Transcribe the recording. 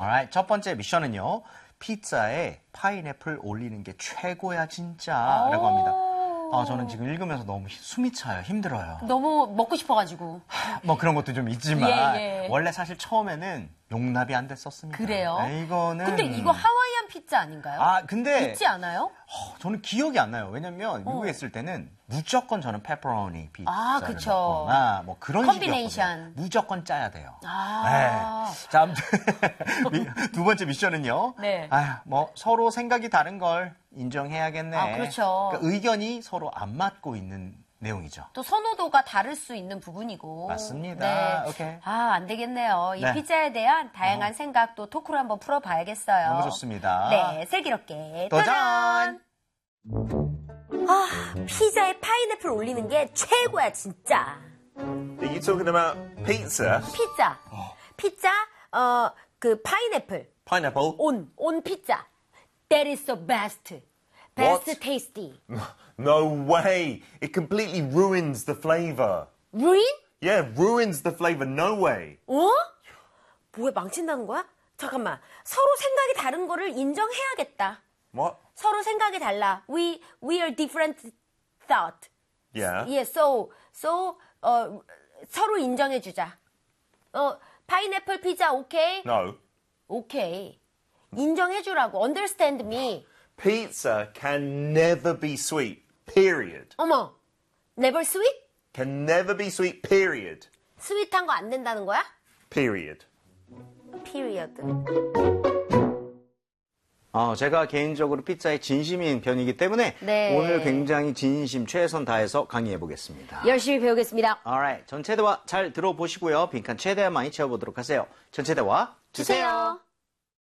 Alright, 첫 번째 미션은요. 피자에 파인애플 올리는 게 최고야 진짜 라고 합니다. 저는 지금 읽으면서 너무 숨이 차요. 힘들어요. 너무 먹고 싶어가지고. 뭐 그런 것도 좀 있지만 예. 원래 사실 처음에는 용납이 안 됐었습니다. 그래요? 이거는 근데 이거 하와이안 피자 아닌가요? 근데 있지 않아요? 저는 기억이 안 나요. 왜냐면 미국에 있을 때는 무조건 저는 페퍼로니 피자를 그쵸. 먹거나 뭐 그런 컨비네이션. 식이었거든요. 무조건 짜야 돼요. 네. 자, 아무튼 두 번째 미션은요. 네. 뭐 서로 생각이 다른 걸 인정해야겠네. 그렇죠. 그러니까 의견이 서로 안 맞고 있는 내용이죠. 또 선호도가 다를 수 있는 부분이고. 맞습니다. 네. 오케이. 안 되겠네요. 이 네. 피자에 대한 다양한 생각도 토크로 한번 풀어봐야겠어요. 너무 좋습니다. 네, 슬기롭게 도전! 피자에 파인애플 올리는 게 최고야, 진짜. Are you talking about pizza? 피자, 그 파인애플. Pineapple? 온 피자. That is the best. Best What? tasty. No way. It completely ruins the flavor. Ruin? Yeah, ruins the flavor. No way. 뭐에 망친다는 거야? 잠깐만. 서로 생각이 다른 거를 인정해야겠다. What? 서로 생각이 달라. We are different thought. Yeah. Yeah, so 서로 인정해 주자. 파인애플 피자 오케이? No. 오케이. 인정해 주라고. Understand me. Pizza can never be sweet. Period. 어머. Never sweet? Can never be sweet. Period. 스윗한 거 안 된다는 거야? Period. Period. 제가 개인적으로 피자에 진심인 편이기 때문에 네. 오늘 굉장히 진심 최선 다해서 강의해 보겠습니다. 열심히 배우겠습니다. Alright, 전체 대화 잘 들어보시고요. 빈칸 최대한 많이 채워보도록 하세요. 전체 대화 주세요.